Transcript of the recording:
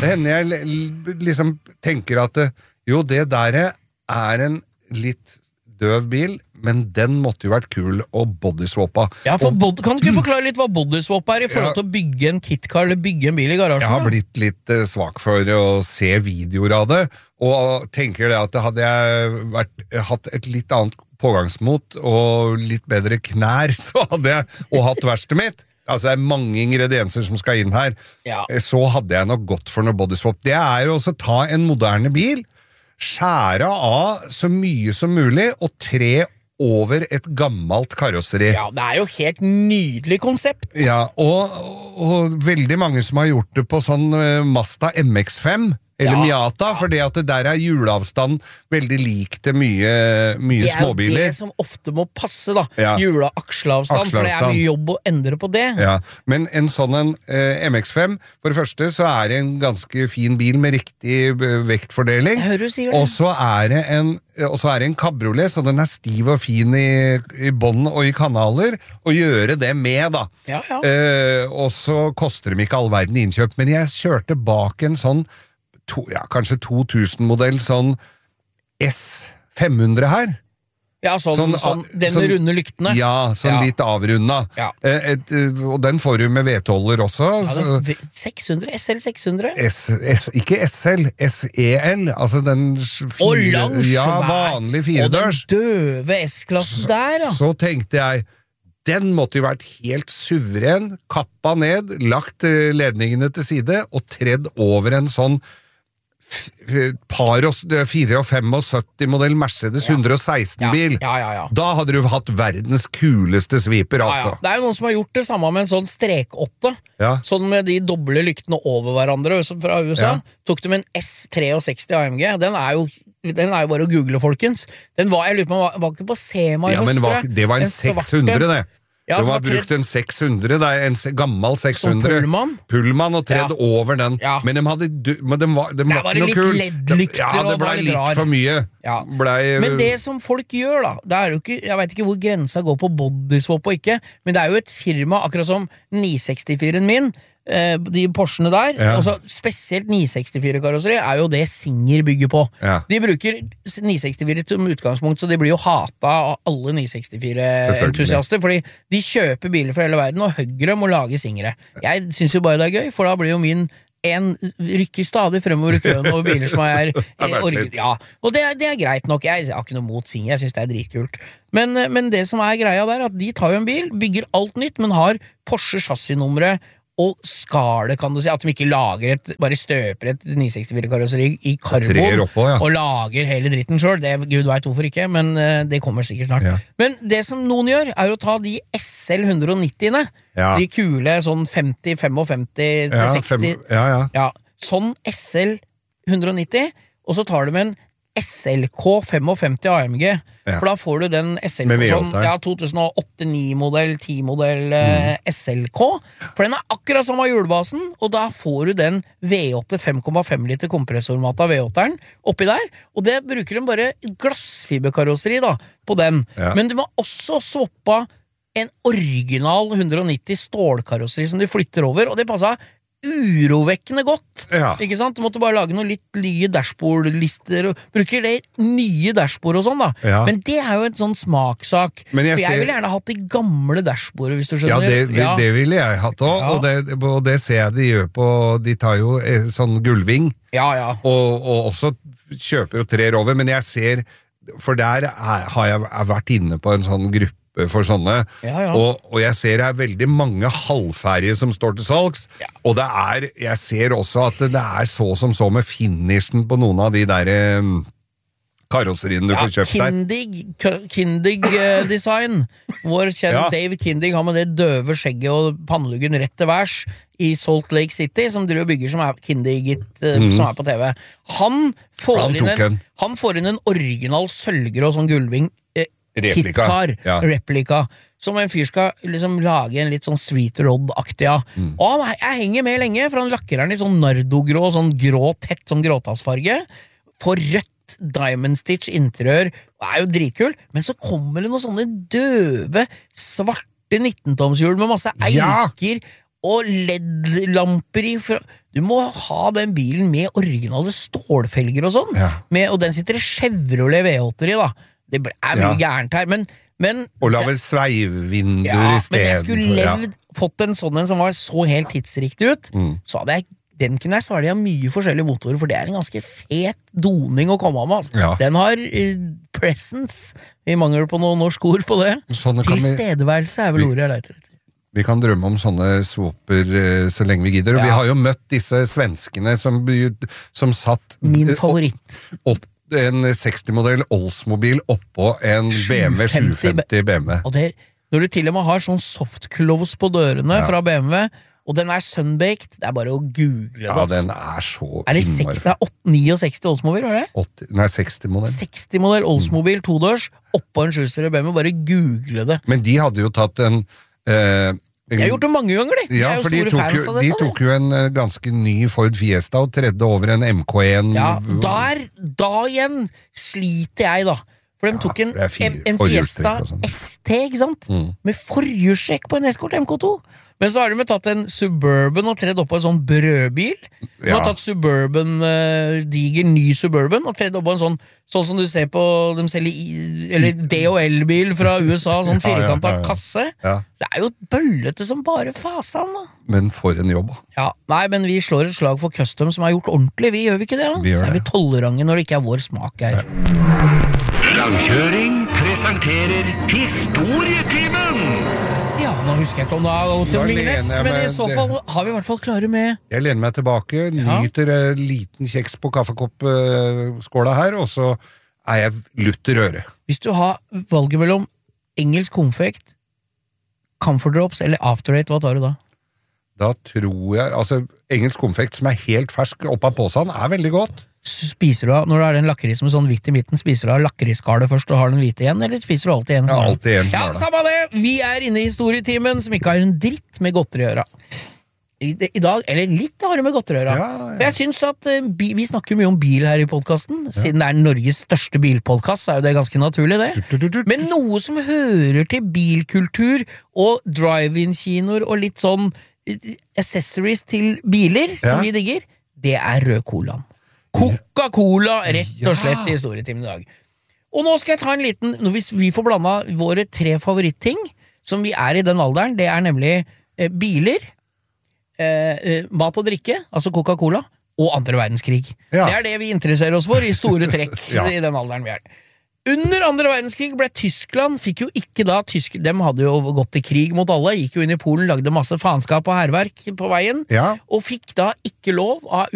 Det hender jeg liksom tenker at jo, det der en litt døv bil, men den måtte jo vært kul og bodyswappa. Ja, kan du ikke forklare litt hva bodyswap i forhold til å bygge en kitcar eller bygge en bil i garasjen? Jeg har blitt litt svak for å se videoer av det, og tenker det at hadde jeg hatt et litt annet pågangsmot og litt bedre knær, så hadde jeg hatt verste mitt. Altså, det mange ingredienser som skal inn her. Ja. Så hadde jeg nok gått for noe bodyswap. Det jo også ta en moderne bil, skjære av så mye som mulig, og tre over et gammelt karosseri. Ja, det jo helt nydelig konsept. Ja, og veldig mange som har gjort det på sånn Mazda MX-5, eller Miata, for det at det der hjulavstand veldig lik til mye småbiler. Det jo det som ofte må passe da, aksjeavstand, for det mye jobb å endre på det. Ja, men en sånn MX-5, for det første så det en ganske fin bil med riktig vektfordeling, Jeg hører du sier det. og så det en kabriolet, så den stiv og fin i bånd og i kanaler, og gjøre det med da. Og så koster de ikke all verden i innkjøp, men jeg kjørte bak en sånn kanskje 2000-modell sånn S500 her. Ja, sånn den runde lyktene. Ja, litt avrunda. Ja. Og den får du med V12-er også. Ja, 600, SL 600? Ikke SL, SEL, altså den vanlig firedørs. Og den døve S-klassen der, Så tenkte jeg, den måtte jo vært helt suveren, kappa ned, lagt ledningene til side, og tredd over en sånn 74 modell Mercedes 116-bil. Da hadde du hatt verdens kuleste sviper, altså. Det jo noen som har gjort det samme med en sånn strek-8, sånn med de doble lyktene over hverandre fra USA. Tok de en S63 AMG, den jo bare å google, folkens. Den jeg lurer på, var ikke på SEMA i høst, men det var en 600, det. Ja, det var brukt en 600, en gammel 600 Pullman og tredd over den, men de var ikke noe kul. Det ble litt for mye. Men det som folk gjør da, det jo ikke, jeg vet ikke hvor grensa går på bodyswap og ikke, men det jo et firma, akkurat som 964-en min, de Porschene der, og så spesielt 964-karosseri jo det Singer bygger på. De bruker 964 som utgangspunkt, så de blir jo hatet av alle 964-entusiaster, fordi de kjøper biler fra hele verden og hugger dem og lager Singere. Jeg synes jo bare det gøy, for da blir jo min rykker stadig fremover i køen over biler som og det greit nok. Jeg har ikke noe mot Singer, jeg synes det dritkult. Men det som greia der, at de tar jo en bil, bygger alt nytt, men har Porsche chassisnumre og skale, kan du si, at de ikke lager bare støper et 964-karosseri i karbon, og lager hele dritten selv, det Gud vet hvorfor ikke, men det kommer sikkert snart. Men det som noen gjør, jo å ta de SL 190-ene, de kule sånn 50, 55 til 60, sånn SL 190, og så tar de en SLK 55 AMG, for da får du den SLK sånn, 2008-9-modell, 10-modell SLK, for den akkurat samme hjulbasen, og da får du den V8 5,5 liter kompressormata V8-eren oppi der, og det bruker de bare glassfiberkarosseri da, på den. Men du må også swappa en original 190 stålkarosseri som de flytter over, og det passet urovekkende godt, ikke sant? Du måtte bare lage noen litt nye dashboardlister og bruker det nye dashboard og sånn da, men det jo en sånn smaksak, for jeg ville gjerne hatt de gamle dashboardet, hvis du skjønner. Det ville jeg hatt også, og det ser jeg de gjør på, de tar jo sånn gullving, og også kjøper og trer over, men jeg ser, for der har jeg vært inne på en sånn gruppe for sånne, og jeg ser det veldig mange halvferdige som står til salgs, og jeg ser også at det så som så med finishen på noen av de der karosseriene du får kjøpt der. Kindig design, vår kjære Dave Kindig har med det døve skjegget og panneluggen rett til værs i Salt Lake City, som driver og bygger som Kindig, som på TV. Han får inn en original sølvgrå sånn gullving replika, som en fyr skal liksom lage en litt sånn Street Rod-aktig og jeg henger med lenge, for han lakker den i sånn nardogrå, sånn grå, tett sånn gråtassfarge, for rødt Diamond Stitch interiør, jo dritkul, men så kommer det noen sånne døve, svarte 19-tomshjul med masse eiker og LED-lamper i du må ha den bilen med originale stålfelger og sånn, og den sitter det Chevrolet V8 i da, det mye gærent her, men og la vel sveivevinduer i stedet. Men jeg skulle fått en sånn en som var så helt tidsriktig ut, så hadde den kunne jeg svelge av mye forskjellige motorer, for det en ganske fet doning å komme av med. Altså. Den har presence, vi mangler på noen norsk ord på det. Tilstedeværelse vel ordet jeg leiter etter. Vi kan drømme om sånne swapper så lenge vi gidder, og vi har jo møtt disse svenskene som satt min favoritt en 60-modell Oldsmobil oppå en BMW 750 BMW. Og når du til og med har sånn soft close på dørene fra BMW, og den sunbaked, det bare å google det. Ja, den så det 69 Oldsmobil, var det? Nei, 60-modell. 60-modell Oldsmobil, 2-dørs, oppå en 7-serie BMW, bare google det. Men de hadde jo tatt en jeg har gjort det mange ganger, de. Ja, for de tok jo en ganske ny Ford Fiesta og tredde over en MK1. Ja, da igjen sliter jeg da. For de tok en Fiesta ST, ikke sant? Med forhjulstrekk på en Escort MK2. Men så har de tatt en Suburban og tredd opp på en sånn brødbil. De har tatt Suburban, diger ny Suburban, og tredd opp på en sånn som du ser på de eller DHL-bil fra USA, sånn firkantet kasse. Så det jo bøllete som bare fasen da. Men for en jobb. Ja, nei, men vi slår et slag for custom som gjort ordentlig, vi gjør vi ikke det da? Så vi tolerange når det ikke vår smak her. Langkjøring presenterer Historietimen! Ja, nå husker jeg ikke om det har gått til vignett, men i så fall har vi i hvert fall klare med. Jeg lener meg tilbake, nyter en liten kjeks på kaffekoppskåla her, og så jeg lutter øre. Hvis du har valget mellom engelsk konfekt, Comfort Drops eller After Eight, hva tar du da? Da tror jeg, altså engelsk konfekt som helt fersk opp av påsen, veldig godt. Spiser du av, når du har den lakris med sånn hvitt i midten, spiser du av lakrisskalet først og har den hvite igjen, eller spiser du alltid en? Ja, alltid en. Ja, samme det! Vi inne i historietimen som ikke har en dritt med godteri å gjøre. I dag, eller litt har det med godteri å gjøre. For jeg synes at vi snakker mye om bil her i podcasten, siden det Norges største bilpodcast, så jo det ganske naturlig det. Men noe som hører til bilkultur og drive-in-kinoer og litt sånn accessories til biler, som vi digger, det rød colaen. Coca-Cola, rett og slett i historietimen i dag. Og nå skal jeg ta en liten, hvis vi får blanda våre 3 favoritting, som vi i den alderen, det nemlig biler, mat og drikke, altså Coca-Cola, og andre verdenskrig. Det det vi interesserer oss for i store trekk i den alderen vi Under andre verdenskrig ble Tyskland, fikk jo ikke da dem hadde jo gått til krig mot alle, gikk jo inn i Polen, lagde masse faenskap og herverk på veien, og fikk da ikke lov av